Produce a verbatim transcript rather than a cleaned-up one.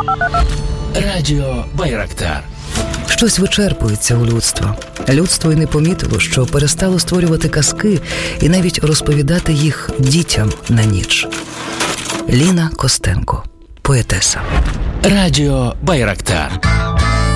Радіо Байрактар. Щось вичерпується у людства. Людство й не помітило, що перестало створювати казки і навіть розповідати їх дітям на ніч. Ліна Костенко, поетеса. Радіо Байрактар.